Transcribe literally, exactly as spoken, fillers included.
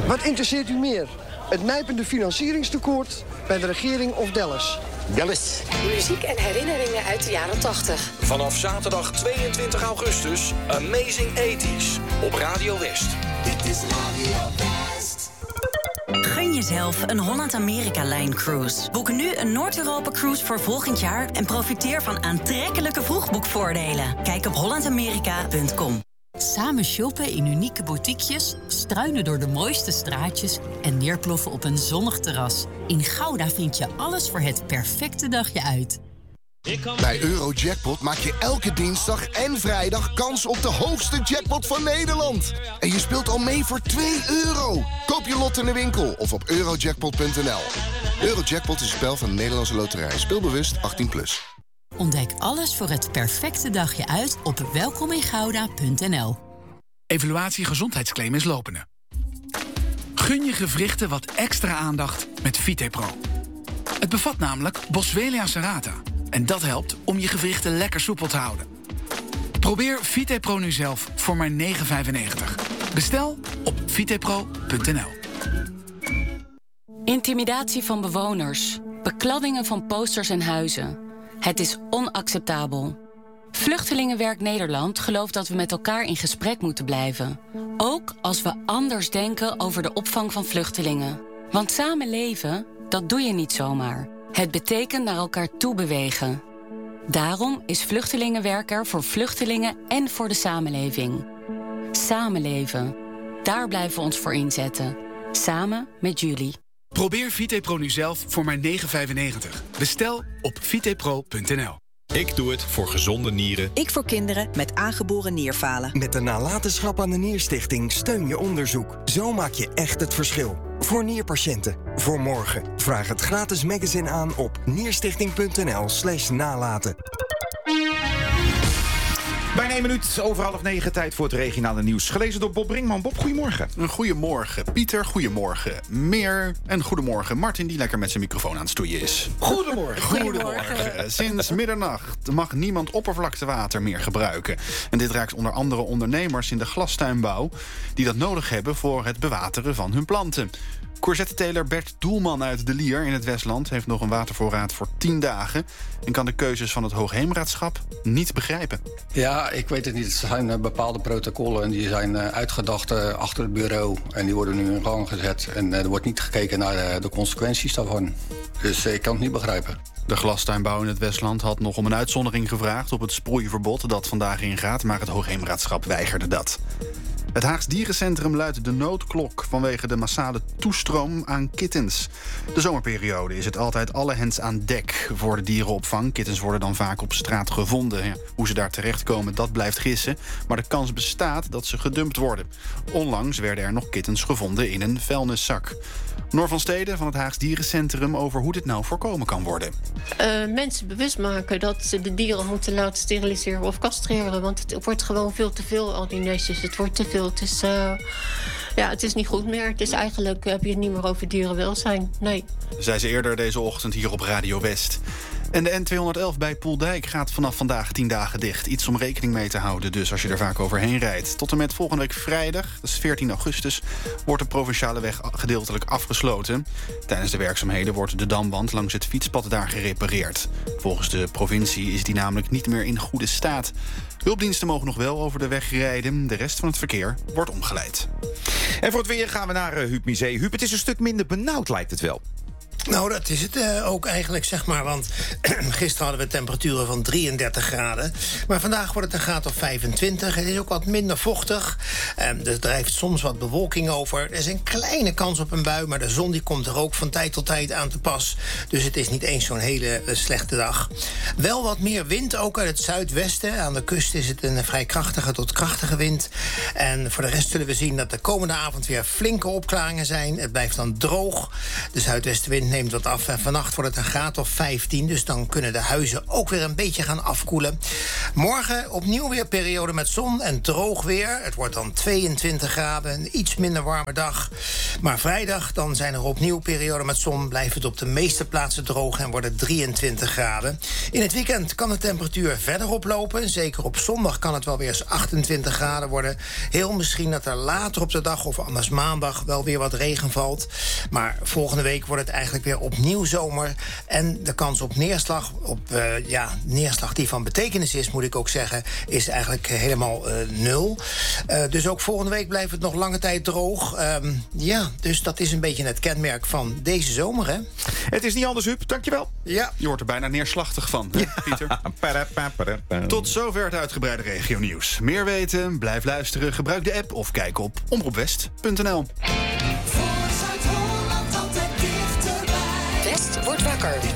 Wat interesseert u meer? Het nijpende financieringstekort bij de regering of Dallas? Dallas. Muziek en herinneringen uit de jaren tachtig. Vanaf zaterdag tweeëntwintig augustus Amazing tachtiger op Radio West. Dit is Radio West. Gun jezelf een Holland-Amerika-Line cruise. Boek nu een Noord-Europa-cruise voor volgend jaar en profiteer van aantrekkelijke vroegboekvoordelen. Kijk op holland amerika punt com. Samen shoppen in unieke boutiquejes, struinen door de mooiste straatjes en neerploffen op een zonnig terras. In Gouda vind je alles voor het perfecte dagje uit. Bij Eurojackpot maak je elke dinsdag en vrijdag kans op de hoogste jackpot van Nederland. En je speelt al mee voor twee euro. Koop je lot in de winkel of op eurojackpot punt n l. Eurojackpot is een spel van de Nederlandse Loterij. Speelbewust achttien plus. Ontdek alles voor het perfecte dagje uit op welkom in gouda punt n l. Evaluatie gezondheidsclaim is lopende. Gun je gewrichten wat extra aandacht met VitePro. Het bevat namelijk Boswellia serrata. En dat helpt om je gewrichten lekker soepel te houden. Probeer VitePro nu zelf voor maar negen vijfennegentig. Bestel op vitepro punt n l. Intimidatie van bewoners. Bekladdingen van posters en huizen. Het is onacceptabel. Vluchtelingenwerk Nederland gelooft dat we met elkaar in gesprek moeten blijven. Ook als we anders denken over de opvang van vluchtelingen. Want samen leven, dat doe je niet zomaar. Het betekent naar elkaar toe bewegen. Daarom is Vluchtelingenwerk er voor vluchtelingen en voor de samenleving. Samenleven. Daar blijven we ons voor inzetten. Samen met jullie. Probeer VitePro nu zelf voor maar negen vijfennegentig. Bestel op vitepro punt n l. Ik doe het voor gezonde nieren. Ik voor kinderen met aangeboren nierfalen. Met de nalatenschap aan de Nierstichting steun je onderzoek. Zo maak je echt het verschil. Voor nierpatiënten. Voor morgen. Vraag het gratis magazine aan op nierstichting punt n l slash nalaten. Bijna één minuut over half negen, tijd voor het regionale nieuws. Gelezen door Bob Brinkman. Bob, goedemorgen. Goedemorgen, Pieter. Goedemorgen, Meer. En goedemorgen, Martin, die lekker met zijn microfoon aan het stoeien is. Goedemorgen. Goedemorgen. Sinds middernacht mag niemand oppervlaktewater meer gebruiken. En dit raakt onder andere ondernemers in de glastuinbouw die dat nodig hebben voor het bewateren van hun planten. Courgetteteler Bert Doelman uit De Lier in het Westland heeft nog een watervoorraad voor tien dagen... en kan de keuzes van het Hoogheemraadschap niet begrijpen. Ja, ik weet het niet. Het zijn uh, bepaalde protocollen en die zijn uh, uitgedacht uh, achter het bureau. En die worden nu in gang gezet. En uh, er wordt niet gekeken naar uh, de consequenties daarvan. Dus uh, ik kan het niet begrijpen. De glastuinbouw in het Westland had nog om een uitzondering gevraagd op het sproeiverbod dat vandaag ingaat, maar het Hoogheemraadschap weigerde dat. Het Haags Dierencentrum luidt de noodklok vanwege de massale toestroom aan kittens. De zomerperiode is het altijd alle hens aan dek voor de dierenopvang. Kittens worden dan vaak op straat gevonden. Ja, hoe ze daar terechtkomen, dat blijft gissen. Maar de kans bestaat dat ze gedumpt worden. Onlangs werden er nog kittens gevonden in een vuilniszak. Noor van Steden van het Haags Dierencentrum over hoe dit nou voorkomen kan worden. Uh, mensen bewust maken dat ze de dieren moeten laten steriliseren of castreren. Want het wordt gewoon veel te veel, al die nestjes. Het wordt te veel. Het is, uh, ja, het is niet goed meer. Het is eigenlijk, heb je het niet meer over dierenwelzijn. Nee. Zei ze eerder deze ochtend hier op Radio West. En de N tweehonderdelf bij Poeldijk gaat vanaf vandaag tien dagen dicht. Iets om rekening mee te houden dus als je er vaak overheen rijdt. Tot en met volgende week vrijdag, dat is veertien augustus... wordt de provinciale weg gedeeltelijk afgesloten. Tijdens de werkzaamheden wordt de damband langs het fietspad daar gerepareerd. Volgens de provincie is die namelijk niet meer in goede staat. Hulpdiensten mogen nog wel over de weg rijden. De rest van het verkeer wordt omgeleid. En voor het weer gaan we naar uh, Huub Misé. Huub, het is een stuk minder benauwd, lijkt het wel. Nou, dat is het uh, ook eigenlijk, zeg maar. Want gisteren hadden we temperaturen van drieëndertig graden. Maar vandaag wordt het een graad of vijfentwintig. Het is ook wat minder vochtig. Um, er drijft soms wat bewolking over. Er is een kleine kans op een bui, maar de zon die komt er ook van tijd tot tijd aan te pas. Dus het is niet eens zo'n hele uh, slechte dag. Wel wat meer wind, ook uit het zuidwesten. Aan de kust is het een vrij krachtige tot krachtige wind. En voor de rest zullen we zien dat de komende avond weer flinke opklaringen zijn. Het blijft dan droog. De zuidwestenwind neemt wat af en vannacht wordt het een graad of vijftien. Dus dan kunnen de huizen ook weer een beetje gaan afkoelen. Morgen opnieuw weer periode met zon en droog weer. Het wordt dan tweeëntwintig graden, een iets minder warme dag. Maar vrijdag dan zijn er opnieuw perioden met zon. Blijft het op de meeste plaatsen droog en wordt het drieëntwintig graden. In het weekend kan de temperatuur verder oplopen. Zeker op zondag kan het wel weer eens achtentwintig graden worden. Heel misschien dat er later op de dag of anders maandag wel weer wat regen valt. Maar volgende week wordt het eigenlijk weer opnieuw zomer. En de kans op neerslag, op uh, ja, neerslag die van betekenis is, moet ik ook zeggen, is eigenlijk helemaal uh, nul. Uh, dus ook volgende week blijft het nog lange tijd droog. Um, ja, dus dat is een beetje het kenmerk van deze zomer, hè? Het is niet anders, Huub. Dankjewel. Ja. Je wordt er bijna neerslachtig van, hè, Pieter? Tot zover het uitgebreide regionieuws. Meer weten? Blijf luisteren. Gebruik de app of kijk op omroepwest punt n l. Voor Zuid-Holland altijd dichterbij. West wordt wakker.